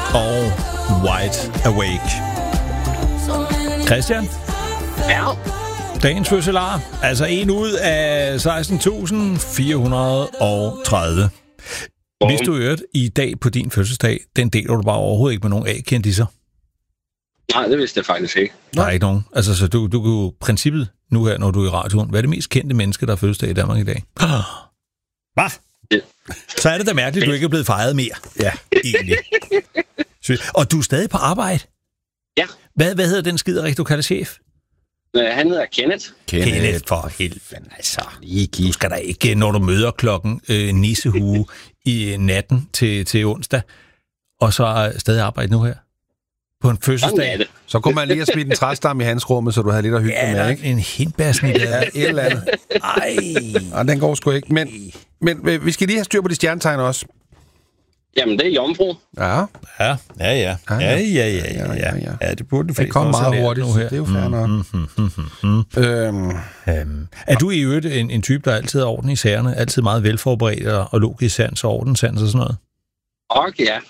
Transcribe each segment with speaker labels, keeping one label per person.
Speaker 1: og Wide Awake. Christian?
Speaker 2: Ja.
Speaker 1: Dagens fødselar, altså en ud af 16.430. Hvis du hørt i dag på din fødselsdag, den deler du bare overhovedet ikke med nogen A-kendisser?
Speaker 2: Nej, det vidste jeg faktisk ikke.
Speaker 1: Der er ikke nogen. Altså, så du kan jo princippet nu her, når du er i radioen, hvad er det mest kendte menneske, der er fødselsdag i Danmark i dag? Hvad?
Speaker 2: Ja.
Speaker 1: Så er det da mærkeligt, at du ikke er blevet fejret mere. Ja, egentlig. Og du er stadig på arbejde?
Speaker 2: Ja.
Speaker 1: Hvad hedder den skiderik, du kalder chef?
Speaker 2: Han hedder Kenneth.
Speaker 1: Kenneth, for helvede. Altså, du skal da ikke, når du møder klokken nissehue i natten til onsdag, og så stadig arbejde nu her? På en fødselsdag.
Speaker 3: Så kunne man lige have smidt en træstamme i hans rum, så du havde lidt at hygge med, ikke?
Speaker 1: En hindbærsnit eller et eller andet. Ej.
Speaker 3: Og den går sgu ikke. Men vi skal lige have styr på de stjernetegn også.
Speaker 2: Jamen, det er jomfru.
Speaker 3: Ja.
Speaker 1: Ja, det burde de fleste.
Speaker 3: Det kommer meget hurtigt, så det er jo fair nok.
Speaker 1: Er du i øvrigt en type, der altid er orden i sagerne? Altid meget velforberedt og logisk sans og ordenssans og sådan noget?
Speaker 2: Okay, ja.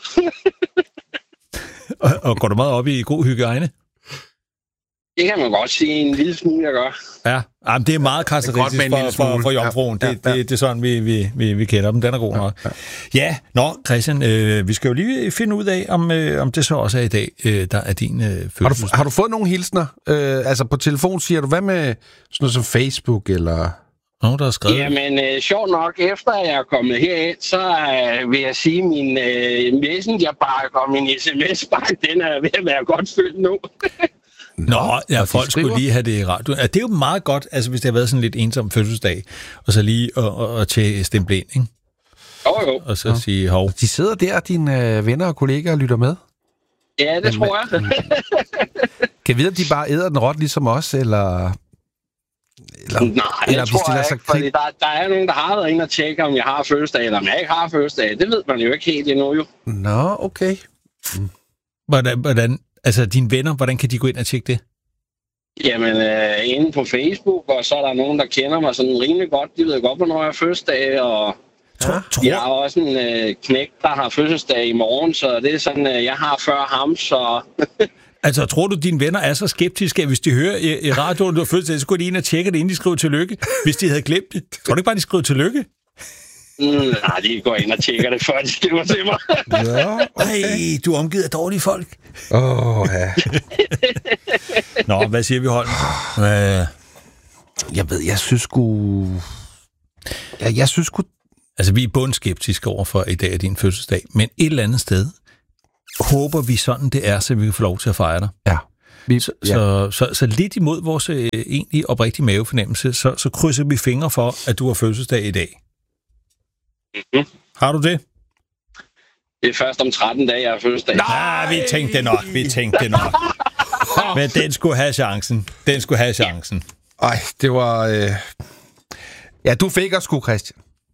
Speaker 1: Og går du meget op i god hygiejne?
Speaker 2: Det kan man godt sige en lille smule, jeg gør.
Speaker 1: Ja, jamen, det er meget karakteristisk for jomfruen. Det er sådan, vi kender dem. Den er god nok. Ja, Christian, vi skal jo lige finde ud af, om det så også er i dag, der er din fødselsdag.
Speaker 3: Har du fået nogle hilsner? Altså på telefon siger du, hvad med sådan noget som Facebook eller...
Speaker 1: Nogen, der har skrevet?
Speaker 2: Jamen, sjovt nok, efter jeg er kommet herind, så vil jeg sige, min messengerbank og min sms-bank, den er ved at være godt fyldt nu. Folk skulle lige have det i radioen. Det er jo meget godt, altså hvis det har været sådan lidt ensom fødselsdag, og så lige at tjekke stemple ind, ikke? Jo.
Speaker 1: Og så sige hov.
Speaker 3: De sidder der, dine venner og kollegaer, og lytter med?
Speaker 2: Ja, det tror jeg.
Speaker 3: Kan vide, at de bare æder den råt ligesom os, eller...
Speaker 2: Nej, det tror jeg ikke, fordi der er nogen, der har været inde og tjekke, om jeg har fødselsdag, eller om jeg ikke har fødselsdag. Det ved man jo ikke helt endnu, jo.
Speaker 3: Nå, okay.
Speaker 1: Hvordan, altså dine venner, hvordan kan de gå ind og tjekke det?
Speaker 2: Jamen, inde på Facebook, og så er der nogen, der kender mig sådan rimelig godt. De ved godt, hvornår jeg har fødselsdag, og jeg har også en knægt, der har fødselsdag i morgen, så det er sådan, jeg har før ham, så...
Speaker 1: Altså, tror du, dine venner er så skeptiske, at hvis de hører i radioen, du har fødselsdag, så går de ind og tjekker det, inden de skriver tillykke, hvis de havde glemt det? Tror du ikke bare, de skriver tillykke?
Speaker 2: Nej, de går ind og tjekker det, før de skriver til mig.
Speaker 3: Ja, okay.
Speaker 1: Ej, du er omgivet af dårlige folk.
Speaker 3: Ja.
Speaker 1: Nå, hvad siger vi, Holm?
Speaker 3: Jeg synes sgu... Jeg synes sgu...
Speaker 1: Altså, vi er bundskeptiske overfor i dag af din fødselsdag, men et eller andet sted håber vi sådan, det er, så vi kan få lov til at fejre dig.
Speaker 3: Ja.
Speaker 1: Så lidt imod vores egentlig oprigtige mavefornemmelse, så krydser vi fingre for, at du har fødselsdag i dag.
Speaker 2: Mm-hmm.
Speaker 1: Har du det?
Speaker 2: Det er først om 13 dage, jeg har fødselsdag.
Speaker 1: Nej, vi tænkte det nok. Men den skulle have chancen.
Speaker 3: Ej, det var... Ja, du fik os sgu, Christian.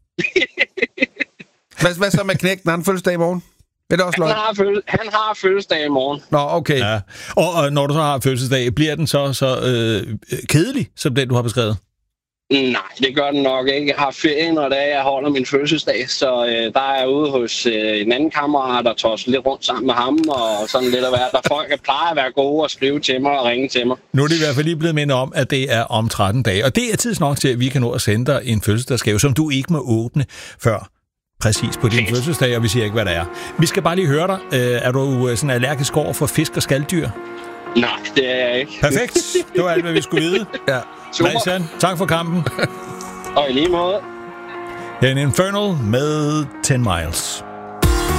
Speaker 3: Hvad så med knægten? Han fødselsdag i morgen? Er det også
Speaker 2: han har fødselsdag i morgen.
Speaker 3: Nå, okay.
Speaker 1: Ja. Og når du så har fødselsdag, bliver den så kedelig, som den, du har beskrevet?
Speaker 2: Nej, det gør den nok ikke. Jeg har ferie, når jeg holder min fødselsdag, så der er jeg ude hos en anden kammerat, der tosser lidt rundt sammen med ham, og sådan lidt at være. Der folk plejer at være gode og skrive til mig og ringe til mig.
Speaker 1: Nu er det i hvert fald lige blevet mindet om, at det er om 13 dage, og det er tidsnok til, at vi kan nå at sende dig en fødselsdagsgave, som du ikke må åbne før præcis på din fødselsdag, og vi siger ikke, hvad der er. Vi skal bare lige høre dig. Er du sådan allergisk over for fisk og skalddyr?
Speaker 2: Nej, det er jeg ikke.
Speaker 1: Perfekt. Det var alt, hvad vi skulle vide.
Speaker 3: Ja.
Speaker 1: Christian, tak for kampen.
Speaker 2: Og i lige måde.
Speaker 1: En Infernal med 10 Miles.